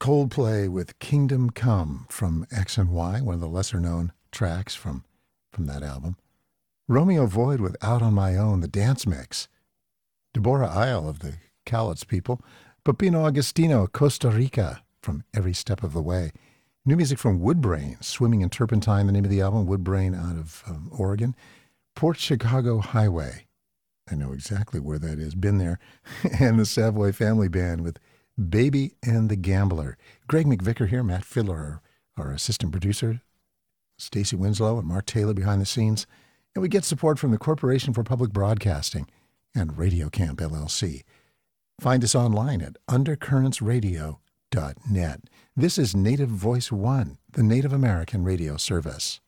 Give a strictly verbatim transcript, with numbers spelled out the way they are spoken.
Coldplay with Kingdom Come from X and Y, one of the lesser-known tracks from, from that album. Romeo Void with Out on My Own, the dance mix. Deborah Isle of the Cowlitz people. Peppino Agostino, Costa Rica, from Every Step of the Way. New music from Woodbrain, Swimming in Turpentine, the name of the album, Woodbrain out of um, Oregon. Port Chicago Highway, I know exactly where that is, been there. And the Savoy Family Band with Baby and the Gambler. Greg McVicker here, Matt Fiddler, our, our assistant producer, Stacy Winslow and Mark Taylor behind the scenes. And we get support from the Corporation for Public Broadcasting and Radio Camp L L C. Find us online at undercurrents radio dot net. This is Native Voice One, the Native American radio service.